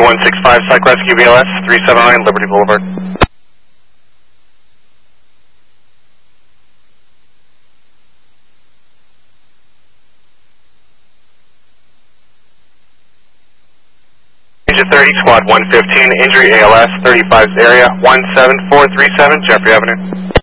165 Psych Rescue BLS 379 Liberty Boulevard. Agent 30, Squad 115, injury ALS, 35's area, 17437 Jeffrey Avenue.